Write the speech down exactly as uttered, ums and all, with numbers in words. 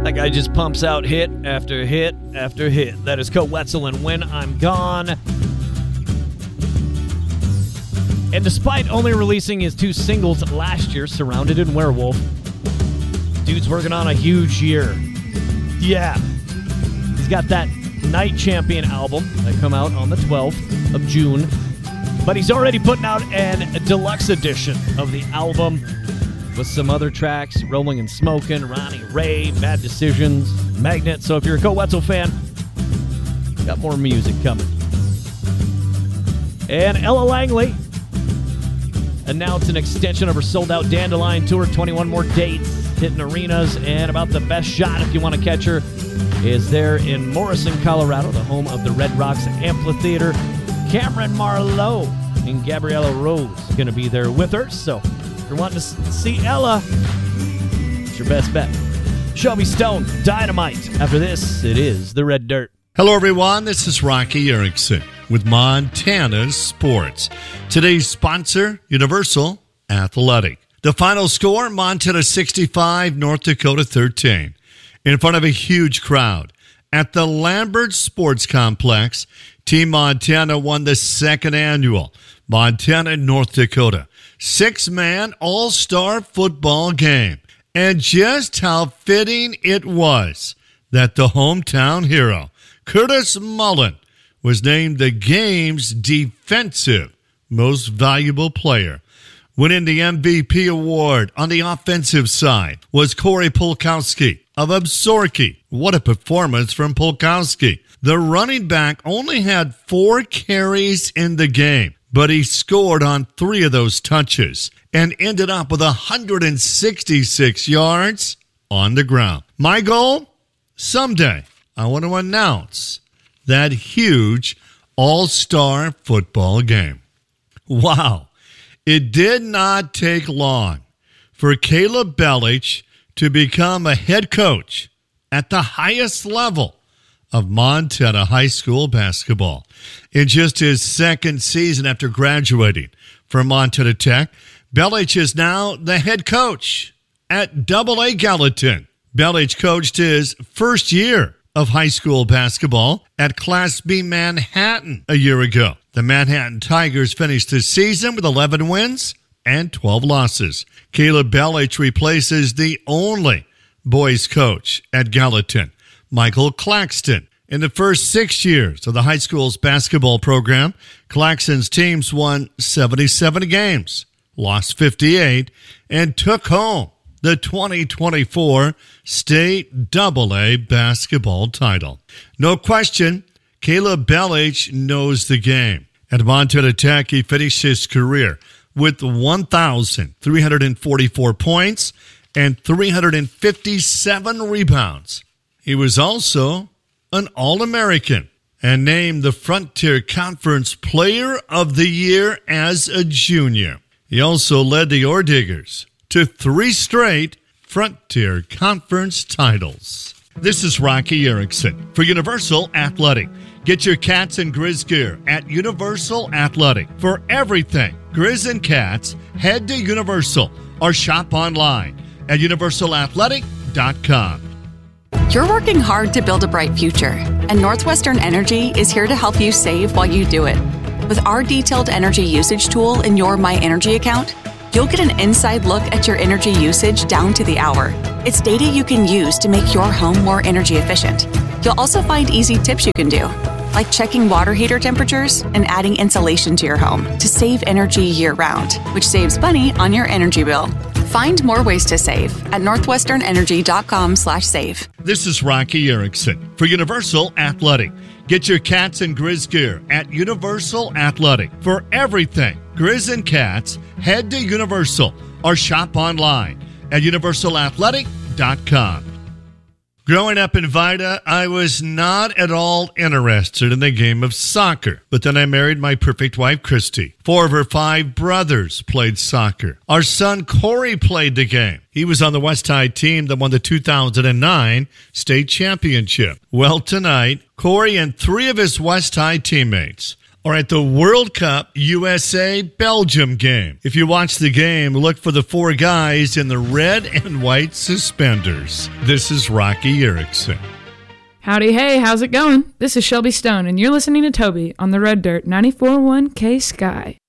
That guy just pumps out hit after hit after hit. That is Koe Wetzel and When I'm Gone. And despite only releasing his two singles last year, Surrounded and Werewolf, dude's working on a huge year. Yeah. He's got that Night Champion album that come out on the twelfth of June. But he's already putting out an deluxe edition of the album with some other tracks, Rolling and Smoking, Ronnie Ray, Bad Decisions, Magnet. So if you're a Koe Wetzel fan, got more music coming. And Ella Langley announced an extension of her sold-out Dandelion Tour, twenty-one more dates, hitting arenas, and about the best shot, if you want to catch her, is there in Morrison, Colorado, the home of the Red Rocks Amphitheater. Cameron Marlowe and Gabriella Rose going to be there with her, so if you're wanting to see Ella, it's your best bet. Shelby Stone, Dynamite. After this, it is The Red Dirt. Hello, everyone. This is Rocky Erickson with Montana Sports. Today's sponsor, Universal Athletic. The final score, Montana sixty-five, North Dakota thirteen. In front of a huge crowd at the Lambert Sports Complex, Team Montana won the second annual Montana North Dakota six-man all-star football game. And just how fitting it was that the hometown hero, Curtis Mullen, was named the game's defensive most valuable player. Winning the M V P award on the offensive side was Corey Polkowski of Absorki. What a performance from Polkowski. The running back only had four carries in the game, but he scored on three of those touches and ended up with one hundred sixty-six yards on the ground. My goal? Someday I want to announce that huge all-star football game. Wow. It did not take long for Caleb Bellich to become a head coach at the highest level of Montana high school basketball. In just his second season after graduating from Montana Tech, Bellich is now the head coach at double A Gallatin. Bellich coached his first year of high school basketball at Class B Manhattan a year ago. The Manhattan Tigers finished the season with eleven wins and twelve losses. Caleb Bellich replaces the only boys coach at Gallatin, Michael Claxton. In the first six years of the high school's basketball program, Claxton's teams won seventy-seven games, lost fifty-eight, and took home the twenty twenty-four state double A basketball title. No question, Caleb Bellich knows the game. At Montana Tech, he finished his career with one thousand three hundred forty-four points and three hundred fifty-seven rebounds. He was also an All-American and named the Frontier Conference Player of the Year as a junior. He also led the Orediggers to three straight Frontier Conference titles. This is Rocky Erickson for Universal Athletic. Get your Cats and Grizz gear at Universal Athletic. For everything Grizz and Cats, head to Universal or shop online at universal athletic dot com. You're working hard to build a bright future, and Northwestern Energy is here to help you save while you do it. With our detailed energy usage tool in your My Energy account, you'll get an inside look at your energy usage down to the hour. It's data you can use to make your home more energy efficient. You'll also find easy tips you can do, like checking water heater temperatures and adding insulation to your home to save energy year-round, which saves money on your energy bill. Find more ways to save at northwestern energy dot com slash save. This is Rocky Erickson for Universal Athletic. Get your Cats and Grizz gear at Universal Athletic. For everything Grizz and Cats, head to Universal or shop online at universal athletic dot com. Growing up in Vida, I was not at all interested in the game of soccer. But then I married my perfect wife, Christy. Four of her five brothers played soccer. Our son, Corey, played the game. He was on the West High team that won the two thousand nine state championship. Well, tonight, Corey and three of his West High teammates Or at the World Cup U S A Belgium game. If you watch the game, look for the four guys in the red and white suspenders. This is Rocky Erickson. Howdy, hey, how's it going? This is Shelby Stone, and you're listening to Toby on the Red Dirt ninety-four point one K Sky.